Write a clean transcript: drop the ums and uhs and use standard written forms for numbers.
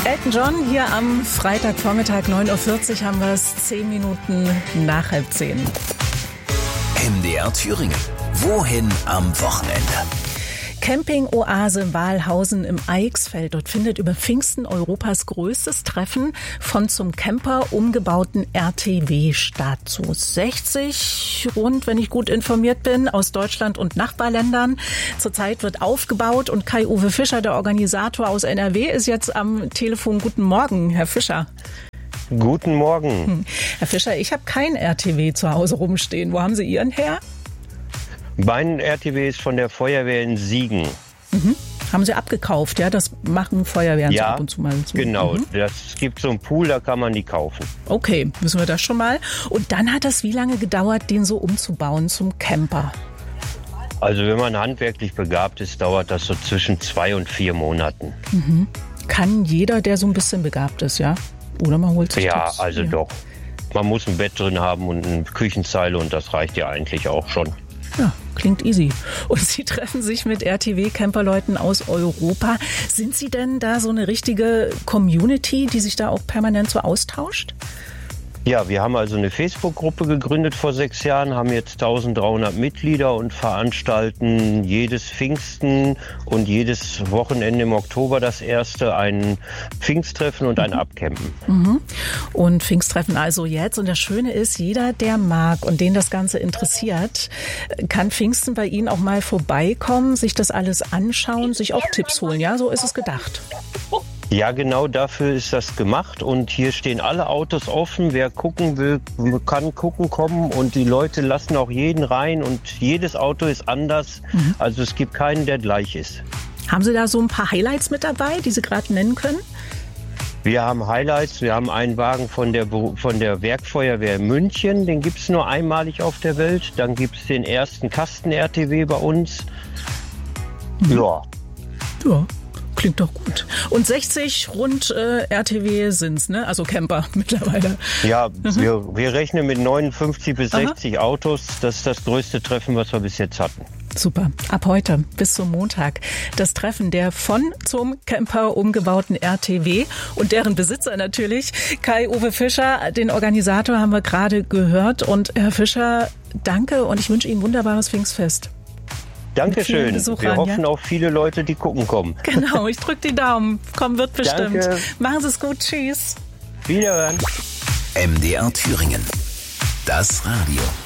Elton John hier am Freitagvormittag, 9.40 Uhr haben wir es, 10 Minuten nach 9:30. MDR Thüringen. Wohin am Wochenende? Camping-Oase Walhausen im Eichsfeld. Dort findet über Pfingsten Europas größtes Treffen von zum Camper umgebauten RTW statt. So 60 rund, wenn ich gut informiert bin, aus Deutschland und Nachbarländern. Zurzeit wird aufgebaut und Kai-Uwe Fischer, der Organisator aus NRW, ist jetzt am Telefon. Guten Morgen, Herr Fischer. Guten Morgen. Herr Fischer, ich habe kein RTW zu Hause rumstehen. Wo haben Sie Ihren her? Mein RTW ist von der Feuerwehr in Siegen. Mhm. Haben Sie abgekauft, ja? Das machen Feuerwehren so ab und zu mal. So. Genau. Es gibt so einen Pool, da kann man die kaufen. Okay, wissen wir das schon mal. Und dann hat das wie lange gedauert, den so umzubauen zum Camper? Also wenn man handwerklich begabt ist, dauert das so zwischen 2 und 4 Monaten. Mhm. Kann jeder, der so ein bisschen begabt ist, ja? Oder man holt sich Ja, das, also ja. Doch. Man muss ein Bett drin haben und eine Küchenzeile und das reicht ja eigentlich auch schon. Ja, klingt easy. Und Sie treffen sich mit RTW-Camperleuten aus Europa. Sind Sie denn da so eine richtige Community, die sich da auch permanent so austauscht? Ja, wir haben also eine Facebook-Gruppe gegründet vor 6 Jahren, haben jetzt 1300 Mitglieder und veranstalten jedes Pfingsten und jedes Wochenende im Oktober das erste ein Pfingsttreffen und ein Abcampen. Mhm. Und Pfingsttreffen also jetzt. Und das Schöne ist, jeder, der mag und den das Ganze interessiert, kann Pfingsten bei Ihnen auch mal vorbeikommen, sich das alles anschauen, sich auch Tipps holen. Ja, so ist es gedacht. Ja, genau dafür ist das gemacht und hier stehen alle Autos offen. Wer gucken will, kann gucken kommen und die Leute lassen auch jeden rein und jedes Auto ist anders. Also es gibt keinen, der gleich ist. Haben Sie da so ein paar Highlights mit dabei, die Sie gerade nennen können? Wir haben Highlights. Wir haben einen Wagen von der Werkfeuerwehr München. Den gibt es nur einmalig auf der Welt. Dann gibt es den ersten Kasten-RTW bei uns. Ja. Ja. Klingt doch gut. Und 60 rund RTW sind's, ne? Also Camper mittlerweile. Ja, wir rechnen mit 59 bis 60 Autos. Das ist das größte Treffen, was wir bis jetzt hatten. Super. Ab heute bis zum Montag das Treffen der von zum Camper umgebauten RTW und deren Besitzer natürlich. Kai-Uwe Fischer, den Organisator, haben wir gerade gehört. Und Herr Fischer, danke und ich wünsche Ihnen ein wunderbares Pfingstfest. Dankeschön. Wir hoffen auf viele Leute, die gucken kommen. Genau, ich drücke die Daumen. Kommen wird bestimmt. Danke. Machen Sie es gut. Tschüss. Wiederhören. MDR Thüringen. Das Radio.